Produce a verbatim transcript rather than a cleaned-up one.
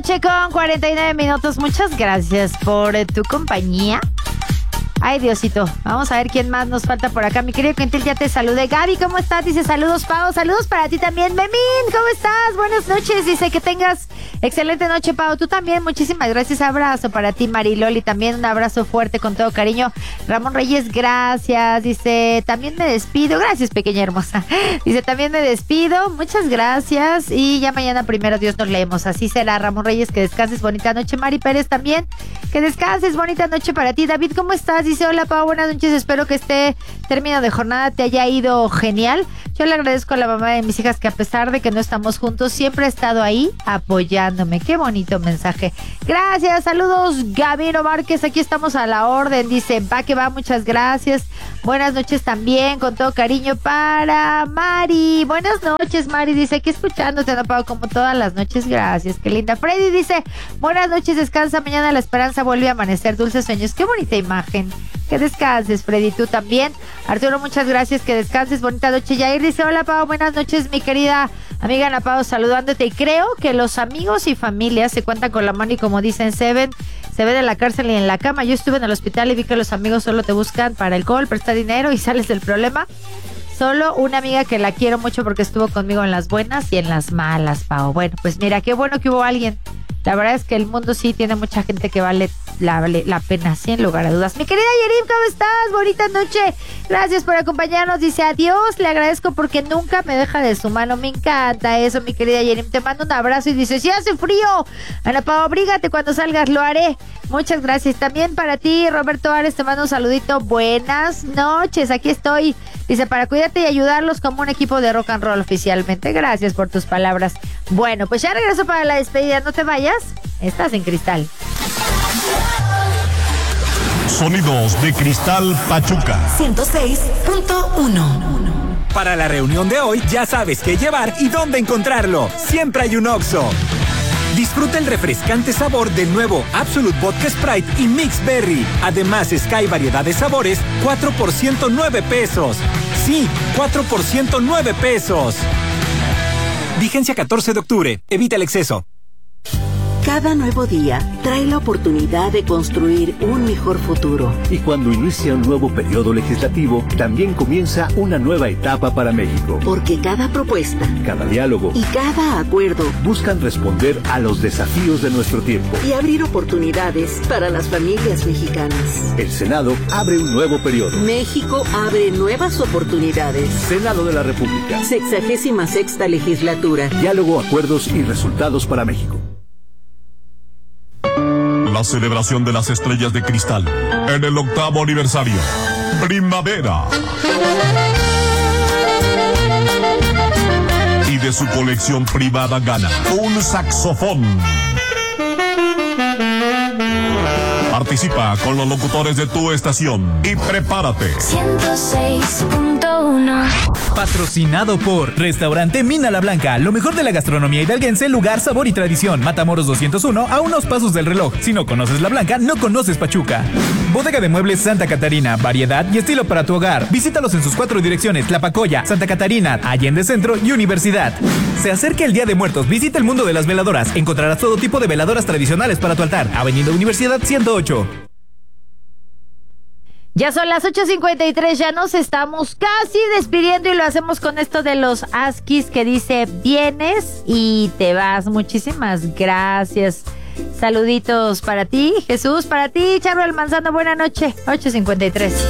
Con cuarenta y nueve minutos, muchas gracias por eh, tu compañía. Ay, Diosito, vamos a ver quién más nos falta por acá. Mi querido Quintil, ya te saludé. Gaby, ¿cómo estás? Dice, saludos, Pau, saludos para ti también. Memín, ¿cómo estás? Buenas noches, dice que tengas excelente noche, Pau. Tú también, muchísimas gracias. Abrazo para ti, Mariloli, también un abrazo fuerte con todo cariño. Ramón Reyes, gracias. Dice, también me despido. Gracias, pequeña hermosa. Dice, también me despido. Muchas gracias. Y ya mañana, primero Dios, nos leemos. Así será, Ramón Reyes, que descanses. Bonita noche. Mari Pérez también, que descanses. Bonita noche para ti. David, ¿cómo estás? Dice, hola, Pau, buenas noches. Espero que este término de jornada te haya ido genial. Yo le agradezco a la mamá de mis hijas que a pesar de que no estamos juntos, siempre ha estado ahí apoyándome. Qué bonito mensaje. Gracias, saludos, Gabino Márquez. Aquí estamos a la orden. Dice, va que va, muchas gracias. Buenas noches también, con todo cariño para Mari. Buenas noches, Mari. Dice, aquí escuchándote, no pago como todas las noches. Gracias, qué linda. Freddy dice, buenas noches, descansa. Mañana la esperanza vuelve a amanecer. Dulces sueños. Qué bonita imagen. Que descanses, Freddy, tú también. Arturo, muchas gracias, que descanses. Bonita noche. Yair dice, hola, Pau, buenas noches, mi querida amiga Ana Pau, saludándote. Y creo que los amigos y familias se cuentan con la mano y como dicen Seven, se ven en la cárcel y en la cama. Yo estuve en el hospital y vi que los amigos solo te buscan para alcohol, prestar dinero y sales del problema. Solo una amiga que la quiero mucho porque estuvo conmigo en las buenas y en las malas, Pau. Bueno, pues mira, qué bueno que hubo alguien. La verdad es que el mundo sí tiene mucha gente que vale la, la pena, sin lugar a dudas. Mi querida Yerim, ¿cómo estás? Bonita noche. Gracias por acompañarnos. Dice, adiós, le agradezco porque nunca me deja de su mano. Me encanta eso, mi querida Yerim. Te mando un abrazo y dice, si hace frío, Ana Pau, abrígate cuando salgas, lo haré. Muchas gracias. También para ti, Roberto Ares, te mando un saludito. Buenas noches, aquí estoy. Dice, para cuidarte y ayudarlos como un equipo de rock and roll oficialmente. Gracias por tus palabras. Bueno, pues ya regreso para la despedida. No te vayas. Estás en Cristal. Sonidos de Cristal Pachuca. ciento seis punto uno. Para la reunión de hoy ya sabes qué llevar y dónde encontrarlo. Siempre hay un Oxxo. Disfruta el refrescante sabor del nuevo Absolut Vodka Sprite y Mix Berry. Además, Sky variedad de sabores, cuatro por ciento nueve pesos. Sí, cuatro por ciento nueve pesos. Vigencia catorce de octubre. Evita el exceso. Cada nuevo día trae la oportunidad de construir un mejor futuro. Y cuando inicia un nuevo periodo legislativo, también comienza una nueva etapa para México. Porque cada propuesta, cada diálogo y cada acuerdo buscan responder a los desafíos de nuestro tiempo y abrir oportunidades para las familias mexicanas. El Senado abre un nuevo periodo. México abre nuevas oportunidades. Senado de la República. Sexagésima sexta legislatura. Diálogo, acuerdos y resultados para México. La celebración de las estrellas de cristal en el octavo aniversario. Primavera. Y de su colección privada gana un saxofón. Participa con los locutores de tu estación y prepárate. ciento seis punto uno. Patrocinado por Restaurante Mina La Blanca, lo mejor de la gastronomía hidalguense, lugar, sabor y tradición. Matamoros doscientos uno, a unos pasos del reloj. Si no conoces La Blanca, no conoces Pachuca. Bodega de Muebles Santa Catarina, variedad y estilo para tu hogar. Visítalos en sus cuatro direcciones: Tlapacoya, Santa Catarina, Allende Centro y Universidad. Se acerca el Día de Muertos, visita el mundo de las veladoras. Encontrarás todo tipo de veladoras tradicionales para tu altar. Avenida Universidad ciento ocho. Ya son las ocho cincuenta y tres, ya nos estamos casi despidiendo y lo hacemos con esto de los Askis que dice, vienes y te vas. Muchísimas gracias. Saluditos para ti, Jesús, para ti, Charro el Manzano, buena noche. ocho cincuenta y tres.